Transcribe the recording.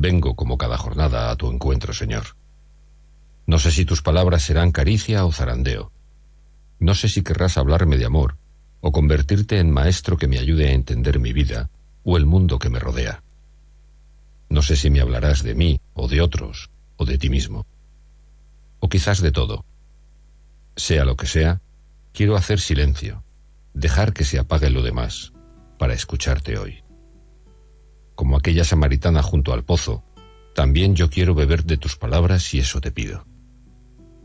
Vengo como cada jornada a tu encuentro, Señor. No sé si tus palabras serán caricia o zarandeo. No sé si querrás hablarme de amor o convertirte en maestro que me ayude a entender mi vida o el mundo que me rodea. No sé si me hablarás de mí o de otros o de ti mismo. O quizás de todo. Sea lo que sea, quiero hacer silencio, dejar que se apague lo demás, para escucharte hoy. Como aquella samaritana junto al pozo, también yo quiero beber de tus palabras y eso te pido.